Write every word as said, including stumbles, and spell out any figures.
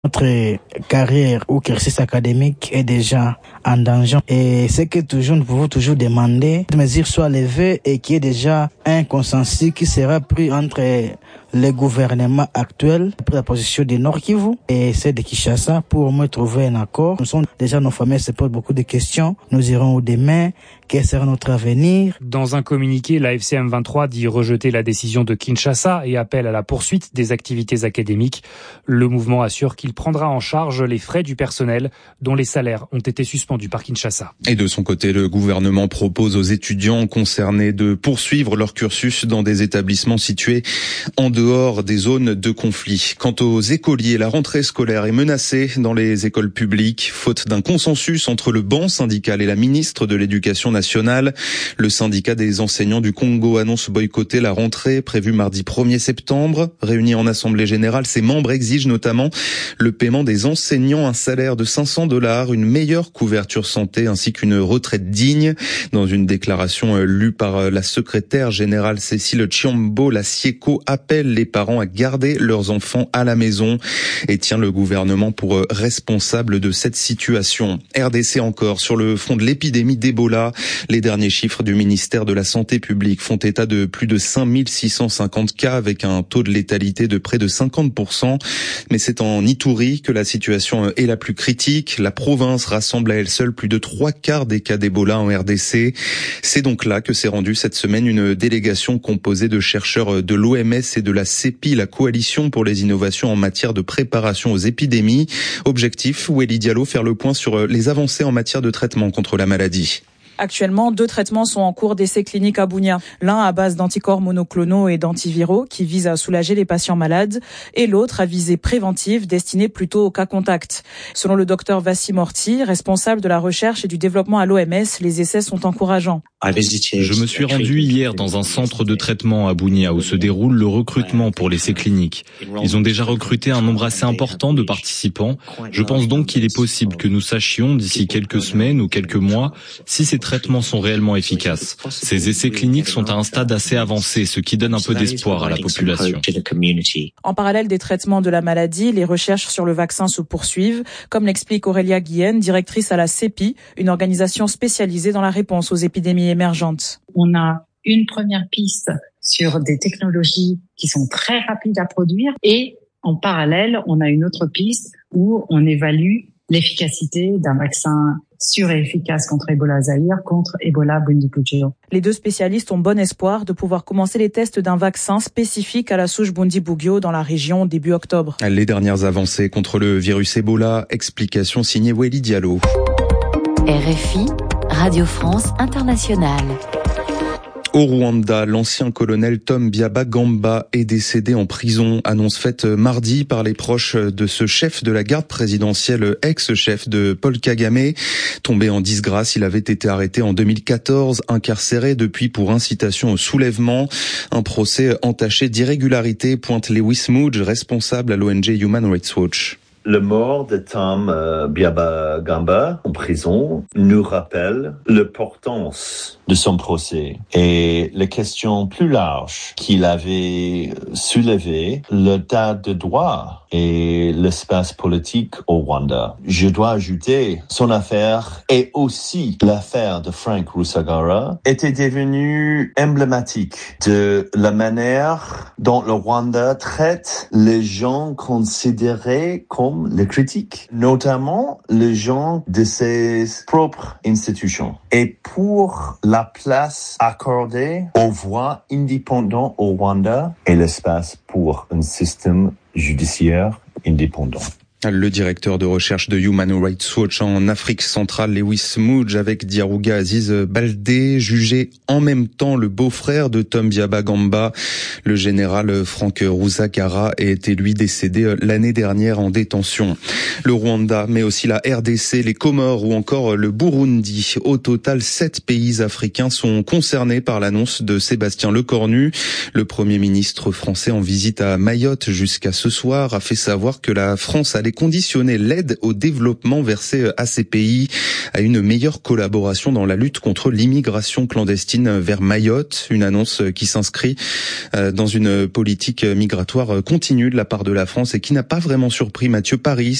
Notre carrière ou cursus académique est déjà en danger et c'est que toujours nous pouvons toujours demander que les mesures soient levées et qu'il y ait déjà un consensus qui sera pris entre le gouvernement actuel, la position du Nord Kivu et celle de Kinshasa pour au moins trouver un accord. Nous sommes déjà, nos familles se posent beaucoup de questions. Nous irons où demain? Quel sera notre avenir? Dans un communiqué, la F C M vingt-trois dit rejeter la décision de Kinshasa et appelle à la poursuite des activités académiques. Le mouvement assure qu'il prendra en charge les frais du personnel dont les salaires ont été suspendus par Kinshasa. Et de son côté, le gouvernement propose aux étudiants concernés de poursuivre leur cursus dans des établissements situés en dehors des zones de conflit. Quant aux écoliers, la rentrée scolaire est menacée dans les écoles publiques, faute d'un consensus entre le banc syndical et la ministre de l'Éducation nationale. Le syndicat des enseignants du Congo annonce boycotter la rentrée prévue mardi premier septembre. Réunis en assemblée générale, ses membres exigent notamment le paiement des enseignants, un salaire de cinq cents dollars, une meilleure couverture santé ainsi qu'une retraite digne. Dans une déclaration lue par la secrétaire générale Cécile Chiombo, la SIECO appelle les parents à garder leurs enfants à la maison et tient le gouvernement pour responsable de cette situation. R D C encore sur le front de l'épidémie d'Ebola. Les derniers chiffres du ministère de la Santé publique font état de plus de cinq mille six cent cinquante cas avec un taux de létalité de près de cinquante pour cent. Mais c'est en Ituri que la situation est la plus critique. La province rassemble à elle seule plus de trois quarts des cas d'Ebola en R D C. C'est donc là que s'est rendue cette semaine une délégation composée de chercheurs de l'O M S et de la CEPI, la Coalition pour les innovations en matière de préparation aux épidémies. Objectif, Welly Diallo, faire le point sur les avancées en matière de traitement contre la maladie. Actuellement, deux traitements sont en cours d'essai clinique à Bunia. L'un à base d'anticorps monoclonaux et d'antiviraux qui vise à soulager les patients malades et l'autre à visée préventive destinée plutôt aux cas contacts. Selon le docteur Vassim Orti, responsable de la recherche et du développement à l'O M S, les essais sont encourageants. Je me suis rendu hier dans un centre de traitement à Bunia où se déroule le recrutement pour l'essai clinique. Ils ont déjà recruté un nombre assez important de participants. Je pense donc qu'il est possible que nous sachions d'ici quelques semaines ou quelques mois si ces traitements sont réellement efficaces. Ces essais cliniques sont à un stade assez avancé, ce qui donne un peu d'espoir à la population. En parallèle des traitements de la maladie, les recherches sur le vaccin se poursuivent, comme l'explique Aurélia Guillen, directrice à la CEPI, une organisation spécialisée dans la réponse aux épidémies émergentes. On a une première piste sur des technologies qui sont très rapides à produire et en parallèle, on a une autre piste où on évalue l'efficacité d'un vaccin sûr et efficace contre Ebola Zaïre, contre Ebola Bundibugyo. Les deux spécialistes ont bon espoir de pouvoir commencer les tests d'un vaccin spécifique à la souche Bundibugyo dans la région début octobre. Les dernières avancées contre le virus Ebola, explication signée Welly Diallo. R F I, Radio France Internationale. Au Rwanda, l'ancien colonel Tom Byabagamba est décédé en prison. Annonce faite mardi par les proches de ce chef de la garde présidentielle, ex-chef de Paul Kagame. Tombé en disgrâce, il avait été arrêté en deux mille quatorze, incarcéré depuis pour incitation au soulèvement. Un procès entaché d'irrégularité, pointe Lewis Mudge, responsable à l'O N G Human Rights Watch. Le mort de Tom euh, Byabagamba en prison nous rappelle l'importance de son procès et les questions plus larges qu'il avait soulevées, l'état de droit et l'espace politique au Rwanda. Je dois ajouter, son affaire et aussi l'affaire de Frank Rusagara était devenue emblématique de la manière dont le Rwanda traite les gens considérés comme les critiques, notamment les gens de ses propres institutions. Et pour la place accordée aux voix indépendantes au Rwanda et l'espace pour un système judiciaire indépendant. Le directeur de recherche de Human Rights Watch en Afrique centrale, Lewis Mudge, avec Diarouga Aziz Baldé, jugé en même temps le beau-frère de Tom Byabagamba. Le général Frank Rusagara était lui décédé l'année dernière en détention. Le Rwanda, mais aussi la R D C, les Comores ou encore le Burundi. Au total, sept pays africains sont concernés par l'annonce de Sébastien Lecornu. Le Premier ministre français en visite à Mayotte jusqu'à ce soir a fait savoir que la France allait conditionner l'aide au développement versée à ces pays à une meilleure collaboration dans la lutte contre l'immigration clandestine vers Mayotte. Une annonce qui s'inscrit dans une politique migratoire continue de la part de la France et qui n'a pas vraiment surpris Mathieu Paris.